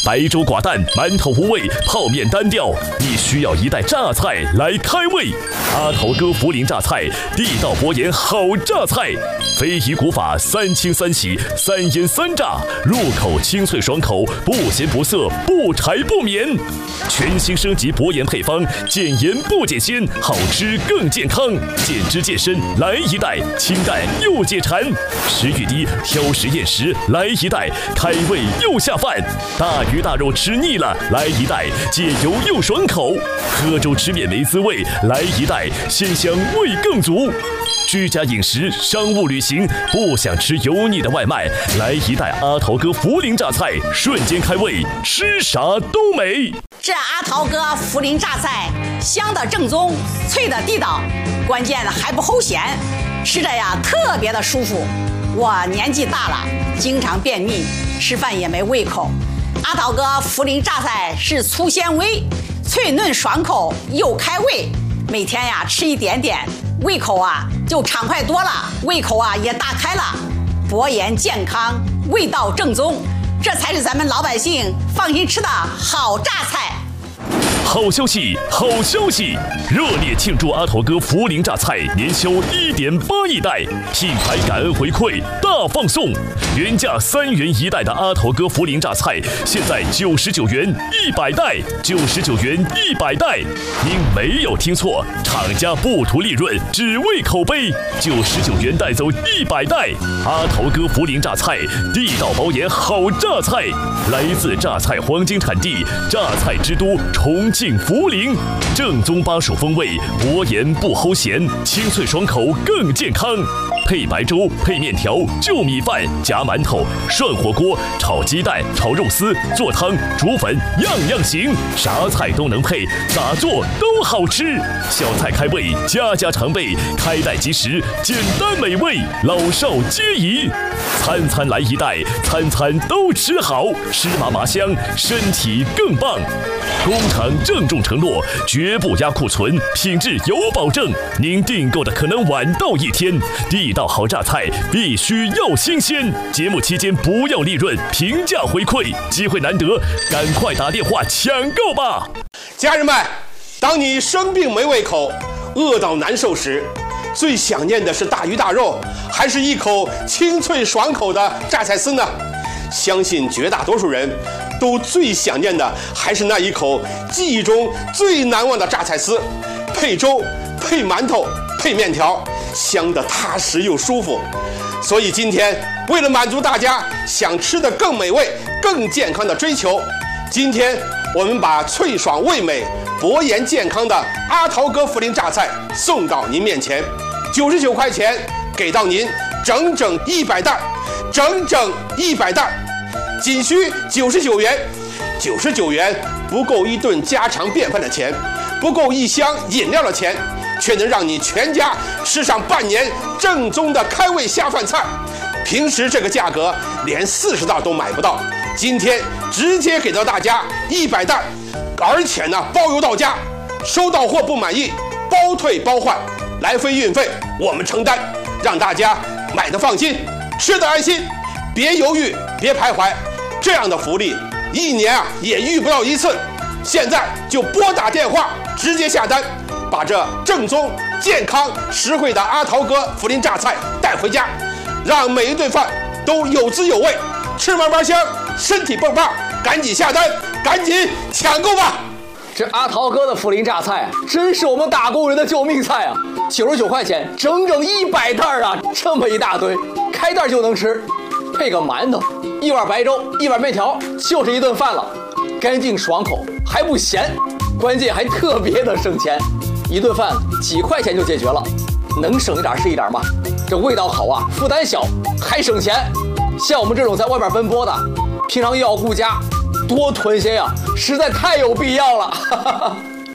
白粥寡淡，馒头无味，泡面单调，你需要一袋榨菜来开胃。阿头哥涪陵榨菜，地道博研好榨菜，非遗古法3清3洗3腌3炸，入口清脆爽口，不咸不涩，不柴不绵。全新升级博研配方，减盐不减鲜，好吃更健康，减脂健身来一袋，清淡又解馋。食欲低，挑食厌食来一袋，开胃又下饭。大鱼大肉吃腻了，来一袋，解油又爽口。喝粥吃面没滋味，来一袋，鲜香味更足。居家饮食、商务旅行，不想吃油腻的外卖，来一袋阿头哥涪陵榨菜，瞬间开胃，吃啥都美。 这阿头哥涪陵榨菜，香的正宗，脆的地道，关键还不齁咸，吃着呀特别的舒服。我年纪大了，经常便秘，吃饭也没胃口。阿头哥涪陵榨菜是粗纤维，脆嫩爽口又开胃，每天呀吃一点点，胃口啊就畅快多了，胃口啊也大开了。博研健康，味道正宗，这才是咱们老百姓放心吃的好榨菜。 好消息，好消息！热烈庆祝阿头哥涪陵榨菜年销1.8亿袋，品牌感恩回馈大放送。原价3元1袋的阿头哥涪陵榨菜，现在99元100袋，99元100袋。您没有听错，厂家不图利润，只为口碑，99元带走100袋。阿头哥涪陵榨菜，地道包研好榨菜，来自榨菜黄金产地，榨菜之都重庆涪陵，正宗巴蜀风味，博研不齁咸，清脆爽口更健康。配白粥，配面条，就米饭，夹馒头，涮火锅，炒鸡蛋，炒肉丝，做汤，煮粉，样样行，啥菜都能配，咋做都好吃。小菜开胃，家家常备，开袋即食，简单美味，老少皆宜。餐餐来一袋，餐餐都吃好，吃麻麻香，身体更棒。工厂郑重承诺，绝不压库存，品质有保证。您订购的可能晚到1天，地道好榨菜必须要新鲜。节目期间不要利润，平价回馈，机会难得，赶快打电话抢购吧！ 家人们，当你生病没胃口、饿到难受时，最想念的是大鱼大肉，还是一口清脆爽口的榨菜丝呢？相信绝大多数人都最想念的还是那一口记忆中最难忘的榨菜丝，配粥、配馒头、配面条，香得踏实又舒服。所以今天为了满足大家想吃的更美味、更健康的追求，今天我们把脆爽味美、博研健康的阿头哥涪陵榨菜送到您面前，99块钱给到您整整100袋，整整100袋，仅需99元。99元不够一顿家常便饭的钱，不够一箱饮料的钱，却能让你全家吃上半年正宗的开胃下饭菜。平时这个价格连40袋都买不到，今天直接给到大家100袋，而且呢包邮到家，收到货不满意包退包换，来回运费我们承担，让大家买得放心，吃得安心，别犹豫，别徘徊。这样的福利1年也遇不到1次，现在就拨打电话直接下单，把这正宗、健康、实惠的阿头哥涪陵榨菜带回家，让每一顿饭都有滋有味，吃嘛嘛香，身体蹦棒。赶紧下单，赶紧抢购吧！ 这阿头哥的涪陵榨菜真是我们打工人的救命菜啊！99块钱，整整100袋啊！这么一大堆，开袋就能吃，配个馒头，一碗白粥，一碗面条，就是一顿饭了，干净爽口，还不咸，关键还特别的省钱，一顿饭几块钱就解决了，能省一点是一点嘛。这味道好啊，负担小，还省钱。像我们这种在外边奔波的，平常又要顾家，多囤些呀，实在太有必要了。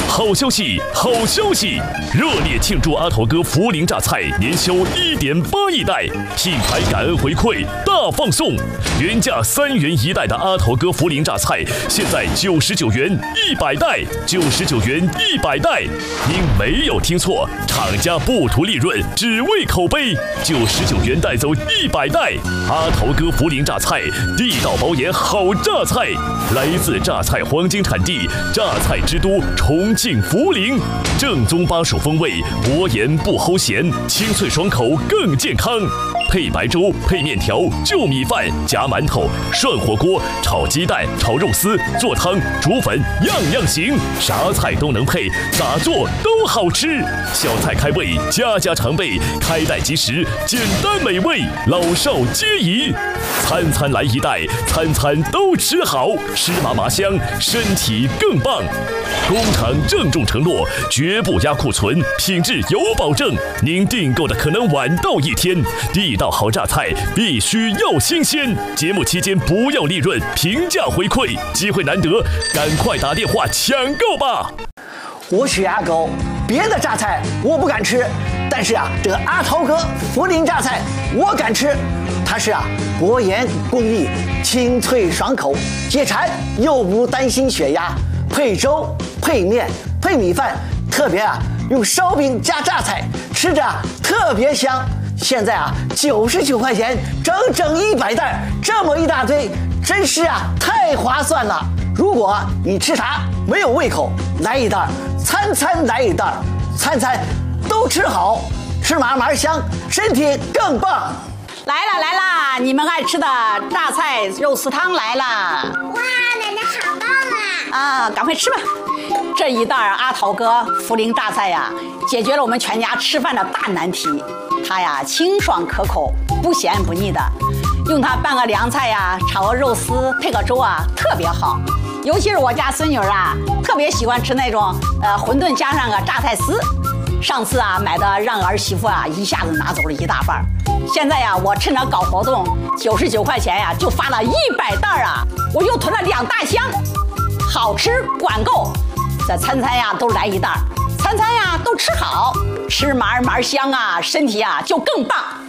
好消息，好消息！热烈庆祝阿头哥涪陵榨菜年销1.8亿袋，品牌感恩回馈大放送。原价3元1袋的阿头哥涪陵榨菜，现在99元100袋，99元100袋。您没有听错，厂家不图利润，只为口碑，99元带走100袋。阿头哥涪陵榨菜，地道保研好榨菜，来自榨菜黄金产地，榨菜之都重庆涪陵，正宗巴蜀风味，薄盐不齁咸，清脆爽口更健康。配白粥、配面条、就米饭、夹馒头、涮火锅、炒鸡蛋、炒肉丝、做汤、煮粉，样样行，啥菜都能配，咋做都好吃。小菜开胃，家家常备，开袋即食，简单美味，老少皆宜。餐餐来一袋，餐餐都吃好，吃麻麻香，身体更棒。工厂郑重承诺，绝不压库存，品质有保证。您订购的可能晚到1天，地道好榨菜必须要新鲜。节目期间不要利润，平价回馈，机会难得，赶快打电话抢购吧！ 我血压高，别的榨菜我不敢吃，但是这个阿头哥涪陵榨菜我敢吃。它是薄盐工艺，清脆爽口，解馋又不担心血压。配粥、配面、配米饭，特别用烧饼加榨菜，吃着特别香。现在99块钱，整整100袋，这么一大堆，真是太划算了。如果你吃啥没有胃口，来一袋，餐餐来一袋，餐餐都吃好，吃麻麻香，身体更棒。 来啦，你们爱吃的榨菜肉丝汤来了！ 哇，奶奶好棒啊！赶快吃吧。这一袋阿头哥涪陵榨菜解决了我们全家吃饭的大难题。它清爽可口，不咸不腻的，用它拌个凉菜炒个肉丝，配个粥特别好。尤其是我家孙女特别喜欢吃那种馄饨加上个榨菜丝。上次买的让儿媳妇一下子拿走了1大半。现在我趁着搞活动，99块钱就发了100袋我又囤了2大箱，好吃管够。这餐餐都来一袋，餐餐都吃好，吃麻麻香身体就更棒。